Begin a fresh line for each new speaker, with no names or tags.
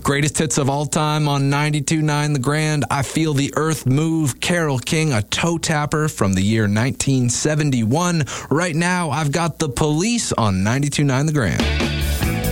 Greatest hits of all time on 92.9 The Grand. I Feel the Earth Move, Carole King, a toe tapper from the year 1971. Right now, I've got The Police on 92.9 The Grand.